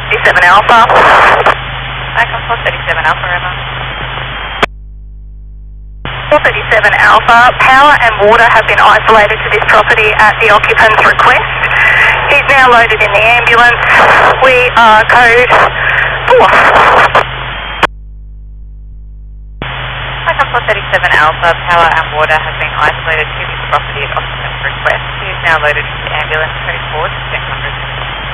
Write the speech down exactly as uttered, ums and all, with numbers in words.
thirty-seven Alpha. Icon four thirty-seven Alpha, River. four thirty-seven Alpha, power and water have been isolated to this property at the occupant's request. He's now loaded in the ambulance. We are code four. Icon four thirty-seven Alpha, power and water have been isolated to this property at occupant's request. He is now loaded into the ambulance, code four to six hundred.